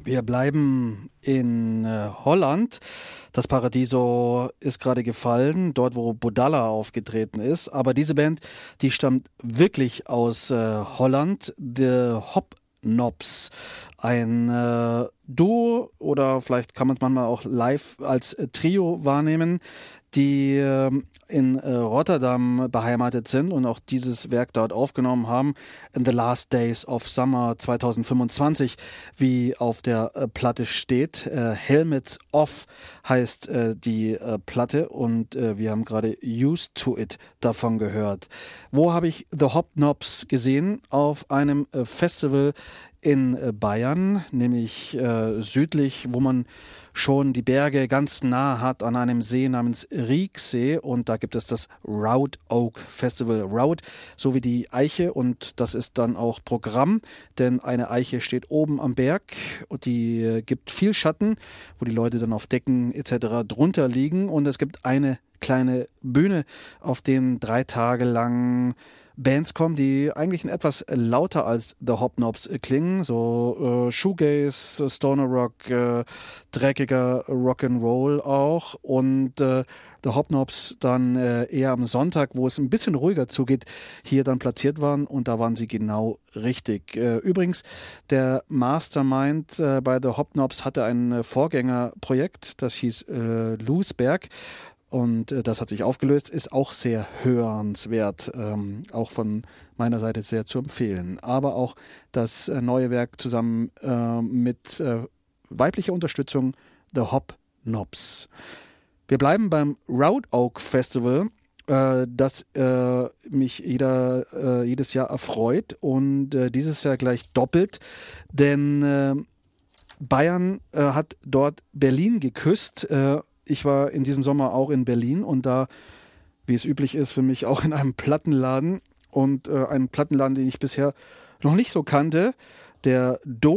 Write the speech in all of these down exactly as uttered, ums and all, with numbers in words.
Wir bleiben in äh, Holland. Das Paradiso ist gerade gefallen, dort wo Bodalla aufgetreten ist. Aber diese Band, die stammt wirklich aus äh, Holland. The Hopknops. Ein äh, Duo oder vielleicht kann man es manchmal auch live als äh, Trio wahrnehmen, die äh, in äh, Rotterdam beheimatet sind und auch dieses Werk dort aufgenommen haben. In the Last Days of Summer zwanzig fünfundzwanzig, wie auf der äh, Platte steht. Äh, Helmets Off heißt äh, die äh, Platte und äh, wir haben gerade Used to It davon gehört. Wo habe ich The Hopknops gesehen? Auf einem äh, Festival in äh, Bayern, nämlich äh, südlich, wo man schon die Berge ganz nah hat an einem See namens Rieksee und da gibt es das Roud Oak Festival. Roud, so wie die Eiche und das ist dann auch Programm, denn eine Eiche steht oben am Berg und die äh, gibt viel Schatten, wo die Leute dann auf Decken et cetera drunter liegen und es gibt eine kleine Bühne, auf denen drei Tage lang Bands kommen, die eigentlich etwas lauter als The Hopknops klingen, so äh, Shoegaze, Stoner Rock, äh, dreckiger Rock'n'Roll auch und äh, The Hopknops dann äh, eher am Sonntag, wo es ein bisschen ruhiger zugeht, hier dann platziert waren und da waren sie genau richtig. Äh, übrigens, der Mastermind äh, bei The Hopknops hatte ein äh, Vorgängerprojekt, das hieß äh, Loosberg. Und äh, das hat sich aufgelöst, ist auch sehr hörenswert, ähm, auch von meiner Seite sehr zu empfehlen. Aber auch das äh, neue Werk zusammen äh, mit äh, weiblicher Unterstützung, The Hopknops. Wir bleiben beim Roud Oak Festival, äh, das äh, mich jeder, äh, jedes Jahr erfreut und äh, dieses Jahr gleich doppelt, denn äh, Bayern äh, hat dort Berlin geküsst. Äh, Ich war in diesem Sommer auch in Berlin und da, wie es üblich ist, für mich auch in einem Plattenladen und äh, einen Plattenladen, den ich bisher noch nicht so kannte, der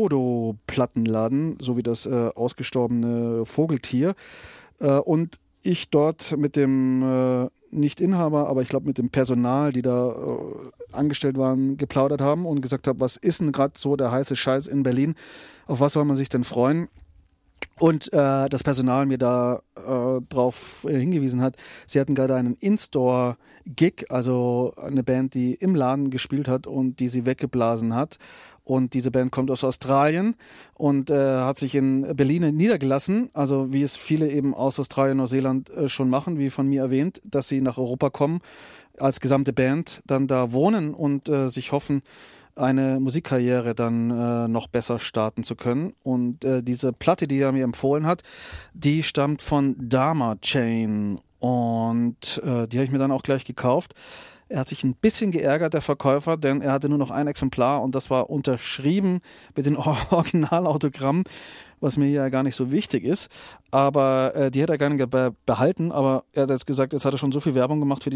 Dodo-Plattenladen, so wie das äh, ausgestorbene Vogeltier. Äh, und ich dort mit dem, äh, nicht Inhaber, aber ich glaube mit dem Personal, die da äh, angestellt waren, geplaudert haben und gesagt habe, was ist denn gerade so der heiße Scheiß in Berlin? Auf was soll man sich denn freuen? Und äh, das Personal mir da äh, drauf äh, hingewiesen hat, sie hatten gerade einen In-Store-Gig, also eine Band, die im Laden gespielt hat und die sie weggeblasen hat. Und diese Band kommt aus Australien und äh, hat sich in Berlin niedergelassen, also wie es viele eben aus Australien, Neuseeland äh, schon machen, wie von mir erwähnt, dass sie nach Europa kommen, als gesamte Band dann da wohnen und äh, sich hoffen, eine Musikkarriere dann äh, noch besser starten zu können. Und äh, diese Platte, die er mir empfohlen hat, die stammt von Dharma Chain und äh, die habe ich mir dann auch gleich gekauft. Er hat sich ein bisschen geärgert, der Verkäufer, denn er hatte nur noch ein Exemplar und das war unterschrieben mit den Originalautogrammen, was mir ja gar nicht so wichtig ist. Aber äh, die hätte er gerne be- behalten, aber er hat jetzt gesagt, jetzt hat er schon so viel Werbung gemacht für die